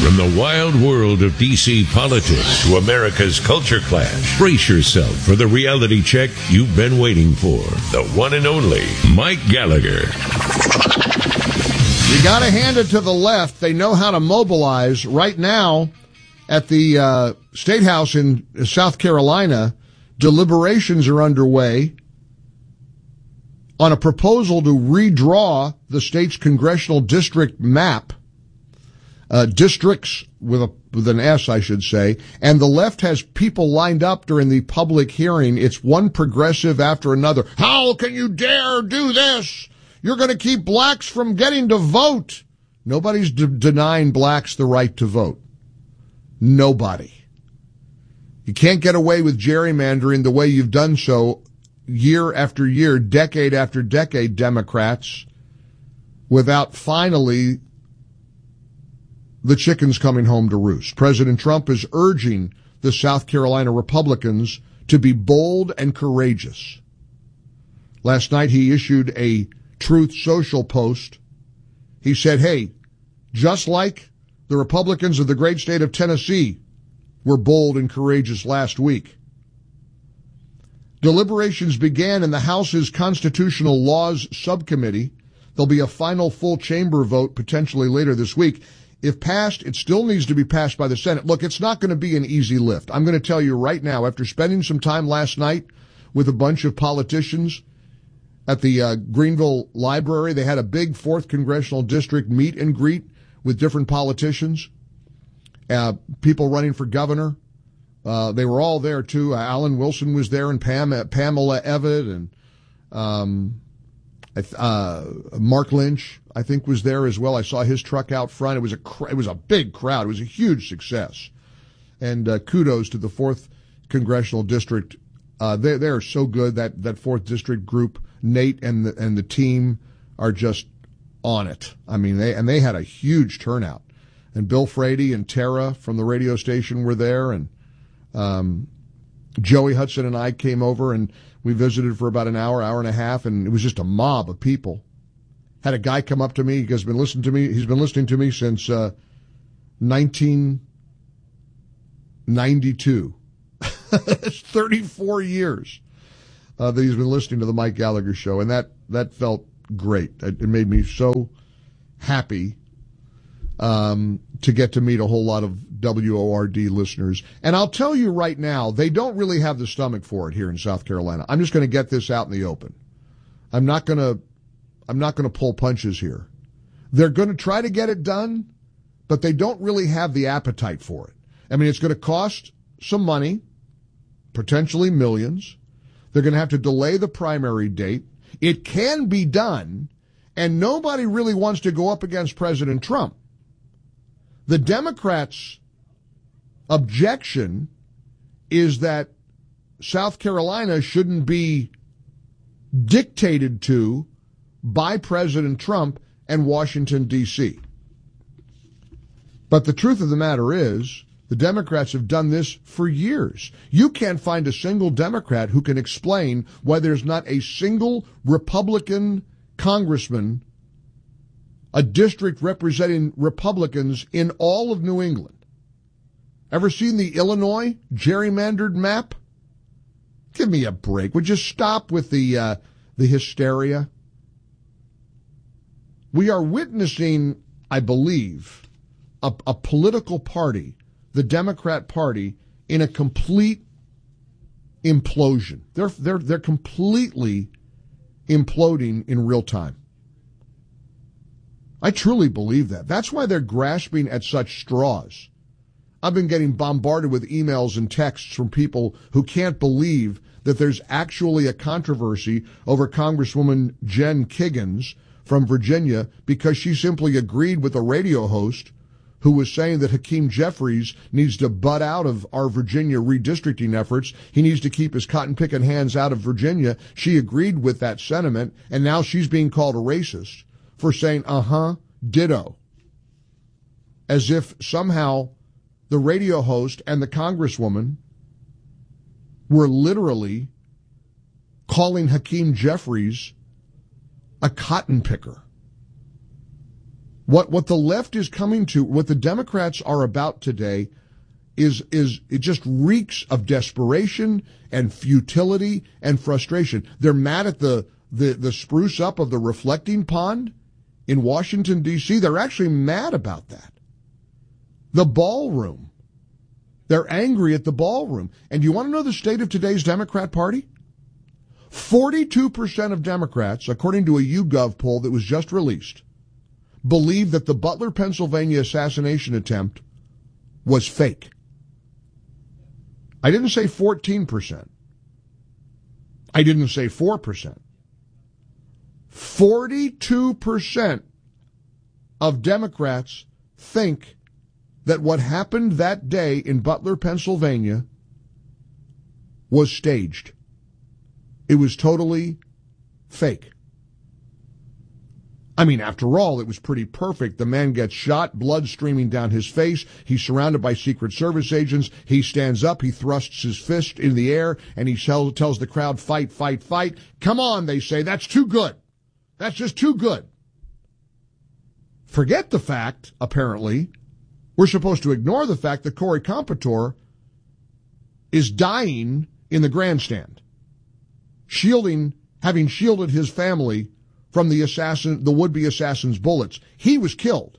From the wild world of D.C. politics to America's culture clash, brace yourself for the reality check you've been waiting for. The one and only Mike Gallagher. You got to hand it to the left. They know how to mobilize. Right now, at the State House in South Carolina, deliberations are underway on a proposal to redraw the state's congressional district map. Districts with an S, I should say, and the left has people lined up during the public hearing. It's one progressive after another. How can you dare do this? You're going to keep blacks from getting to vote. Nobody's denying blacks the right to vote. Nobody. You can't get away with gerrymandering the way you've done so year after year, decade after decade, Democrats, without finally the chickens coming home to roost. President Trump is urging the South Carolina Republicans to be bold and courageous. Last night he issued a Truth Social post. He said, hey, just like the Republicans of the great state of Tennessee were bold and courageous last week. Deliberations began in the House's Constitutional Laws Subcommittee. There'll be a final full chamber vote potentially later this week. If passed, it still needs to be passed by the Senate. Look, it's not going to be an easy lift. I'm going to tell you right now, after spending some time last night with a bunch of politicians at the Greenville Library, they had a big 4th Congressional District meet and greet with different politicians, people running for governor. They were all there, too. Alan Wilson was there, and Pamela Evatt, and Mark Lynch, I think, was there as well. I saw his truck out front. It was a big crowd. It was a huge success. And kudos to the 4th Congressional District. They're so good. That 4th District group, Nate and the team, are just on it. I mean, they had a huge turnout. And Bill Frady and Tara from the radio station were there, and Joey Hudson and I came over, and we visited for about an hour and a half, and it was just a mob of people. Had a guy come up to me. He's been listening to me. He's been listening to me since 1992. It's 34 years that he's been listening to the Mike Gallagher Show, and that felt great. It made me so happy to get to meet a whole lot of WORD listeners. And I'll tell you right now, they don't really have the stomach for it here in South Carolina. I'm just going to get this out in the open. I'm not going to pull punches here. They're going to try to get it done, but they don't really have the appetite for it. I mean, it's going to cost some money, potentially millions. They're going to have to delay the primary date. It can be done, and nobody really wants to go up against President Trump. The Democrats' objection is that South Carolina shouldn't be dictated to by President Trump and Washington, D.C. But the truth of the matter is, the Democrats have done this for years. You can't find a single Democrat who can explain why there's not a single Republican congressman, a district representing Republicans in all of New England. Ever seen the Illinois gerrymandered map? Give me a break. Would you stop with the hysteria? We are witnessing, I believe, a political party, the Democrat Party, in a complete implosion. They're completely imploding in real time. I truly believe that. That's why they're grasping at such straws. I've been getting bombarded with emails and texts from people who can't believe that there's actually a controversy over Congresswoman Jen Kiggans from Virginia because she simply agreed with a radio host who was saying that Hakeem Jeffries needs to butt out of our Virginia redistricting efforts. He needs to keep his cotton-picking hands out of Virginia. She agreed with that sentiment, and now she's being called a racist for saying, ditto. As if somehow the radio host and the congresswoman were literally calling Hakeem Jeffries a cotton picker. What the left is coming to, what the Democrats are about today is it just reeks of desperation and futility and frustration. They're mad at the spruce up of the reflecting pond in Washington, D.C. They're actually mad about that. The ballroom. They're angry at the ballroom. And you want to know the state of today's Democrat Party? 42% of Democrats, according to a YouGov poll that was just released, believe that the Butler, Pennsylvania assassination attempt was fake. I didn't say 14%. I didn't say 4%. 42% of Democrats think that what happened that day in Butler, Pennsylvania was staged. It was totally fake. I mean, after all, it was pretty perfect. The man gets shot, blood streaming down his face. He's surrounded by Secret Service agents. He stands up, he thrusts his fist in the air, and he tells the crowd, fight, fight, fight. Come on, they say, that's too good. That's just too good. Forget the fact, apparently, we're supposed to ignore the fact that Corey Competore is dying in the grandstand, having shielded his family from the would-be assassin's bullets. He was killed.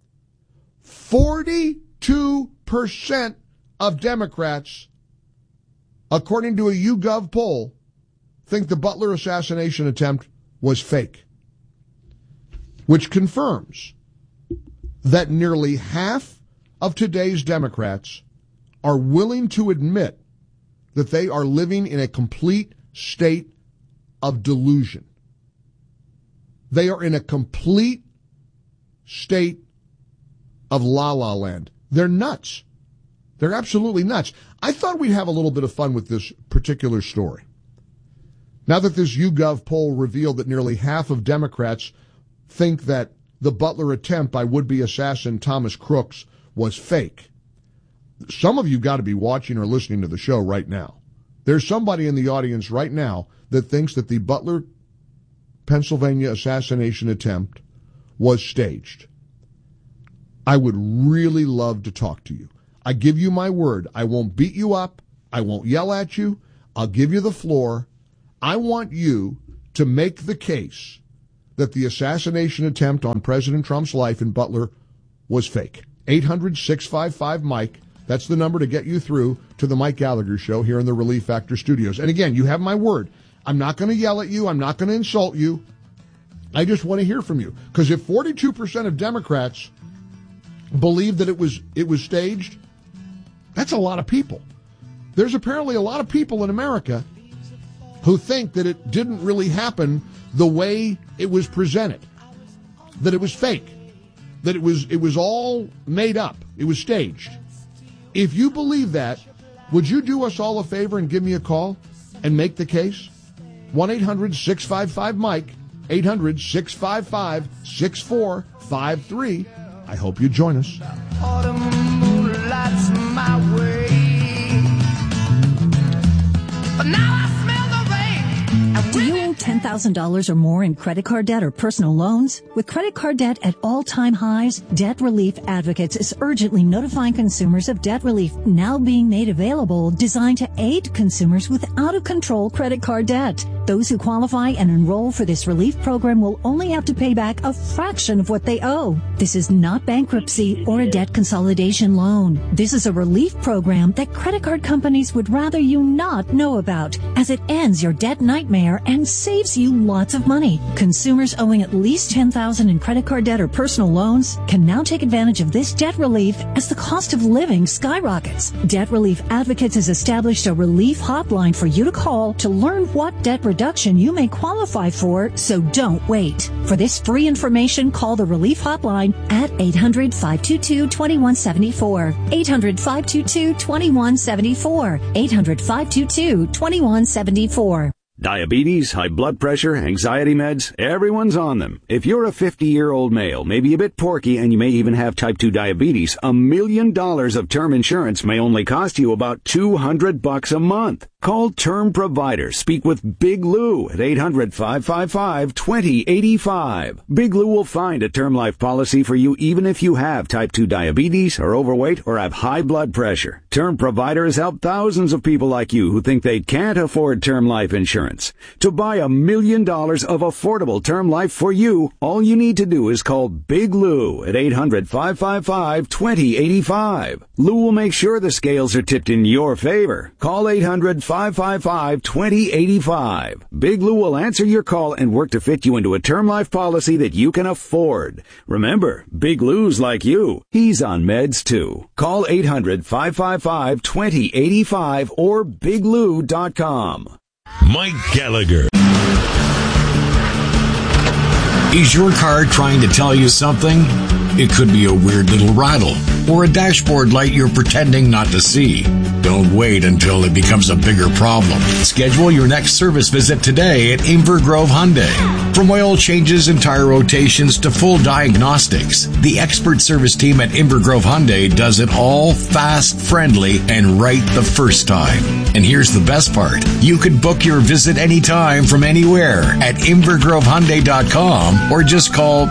42% of Democrats, according to a YouGov poll, think the Butler assassination attempt was fake, which confirms that nearly half of today's Democrats are willing to admit that they are living in a complete state of delusion. They are in a complete state of la-la land. They're nuts. They're absolutely nuts. I thought we'd have a little bit of fun with this particular story. Now that this YouGov poll revealed that nearly half of Democrats think that the Butler attempt by would-be assassin Thomas Crooks was fake, some of you got to be watching or listening to the show right now. There's somebody in the audience right now that thinks that the Butler, Pennsylvania assassination attempt was staged. I would really love to talk to you. I give you my word. I won't beat you up. I won't yell at you. I'll give you the floor. I want you to make the case that the assassination attempt on President Trump's life in Butler was fake. 800-655-MIKE. That's the number to get you through to the Mike Gallagher Show here in the Relief Factor studios. And again, you have my word. I'm not going to yell at you. I'm not going to insult you. I just want to hear from you. Because if 42% of Democrats believe that it was staged, that's a lot of people. There's apparently a lot of people in America who think that it didn't really happen the way it was presented, that it was fake, that it was all made up, it was staged. If you believe that, would you do us all a favor and give me a call and make the case? 1-800-655-MIKE, 800-655-6453. I hope you join us. Autumn moonlights my way. But now I smell the rain. Do you owe $10,000 or more in credit card debt or personal loans? With credit card debt at all-time highs, Debt Relief Advocates is urgently notifying consumers of debt relief now being made available, designed to aid consumers with out-of-control credit card debt. Those who qualify and enroll for this relief program will only have to pay back a fraction of what they owe. This is not bankruptcy or a debt consolidation loan. This is a relief program that credit card companies would rather you not know about, as it ends your debt nightmare and saves you lots of money. Consumers owing at least $10,000 in credit card debt or personal loans can now take advantage of this debt relief as the cost of living skyrockets. Debt Relief Advocates has established a relief hotline for you to call to learn what debt reduction you may qualify for, so don't wait. For this free information, call the Relief Hotline at 800-522-2174. 800-522-2174. 800-522-2174. Diabetes, high blood pressure, anxiety meds, everyone's on them. If you're a 50-year-old male, maybe a bit porky, and you may even have type 2 diabetes, $1 million of term insurance may only cost you about $200 a month. Call Term Provider. Speak with Big Lou at 800-555-2085. Big Lou will find a term life policy for you even if you have type 2 diabetes, are overweight, or have high blood pressure. Term Provider has helped thousands of people like you who think they can't afford term life insurance. To buy $1 million of affordable term life for you, all you need to do is call Big Lou at 800-555-2085. Lou will make sure the scales are tipped in your favor. Call 800-555-2085. Big Lou will answer your call and work to fit you into a term life policy that you can afford. Remember, Big Lou's like you. He's on meds too. Call 800-555-2085 or biglou.com. Mike Gallagher. Is your car trying to tell you something? It could be a weird little rattle or a dashboard light you're pretending not to see. Don't wait until it becomes a bigger problem. Schedule your next service visit today at Inver Grove Hyundai. From oil changes and tire rotations to full diagnostics, the expert service team at Inver Grove Hyundai does it all fast, friendly, and right the first time. And here's the best part. You can book your visit anytime from anywhere at InvergroveHyundai.com or just call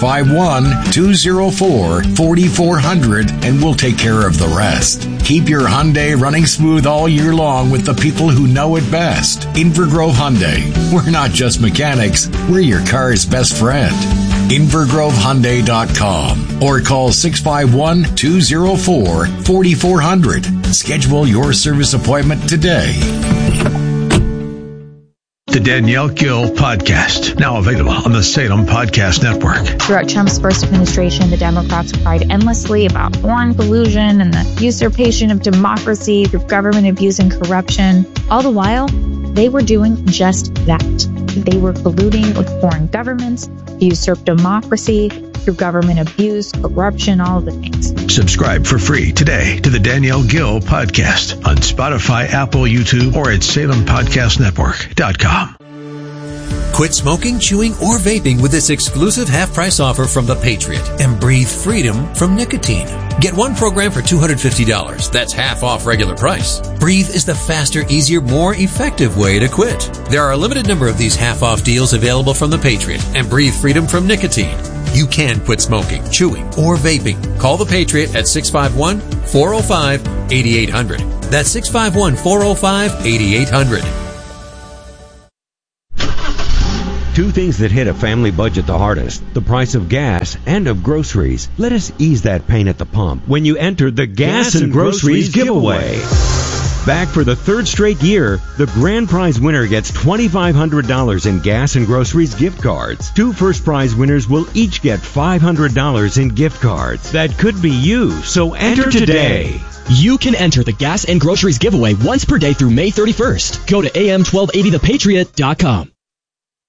651-204-4400 and we'll take care of the rest. Keep your Hyundai running smooth all year long with the people who know it best. Inver Grove Hyundai. We're not just mechanics, we're your car's best friend. InvergroveHyundai.com or call 651-204-4400. Schedule your service appointment today. The Danielle Gill Podcast, now available on the Salem Podcast Network. Throughout Trump's first administration, the Democrats cried endlessly about foreign collusion and the usurpation of democracy through government abuse and corruption. All the while, they were doing just that. They were colluding with foreign governments to usurp democracy through government abuse, corruption, all of the things. Subscribe for free today to the Danielle Gill Podcast on Spotify, Apple, YouTube, or at SalemPodcastNetwork.com. Quit smoking, chewing, or vaping with this exclusive half-price offer from The Patriot and breathe freedom from nicotine. Get one program for $250. That's half off regular price. Breathe is the faster, easier, more effective way to quit. There are a limited number of these half-off deals available from The Patriot and breathe freedom from nicotine. You can quit smoking, chewing, or vaping. Call The Patriot at 651-405-8800. That's 651-405-8800. Two things that hit a family budget the hardest: the price of gas and of groceries. Let us ease that pain at the pump when you enter the Gas and Groceries Giveaway. Back for the third straight year, the grand prize winner gets $2,500 in gas and groceries gift cards. Two first prize winners will each get $500 in gift cards. That could be you, so enter today. You can enter the Gas and Groceries Giveaway once per day through May 31st. Go to am1280thepatriot.com.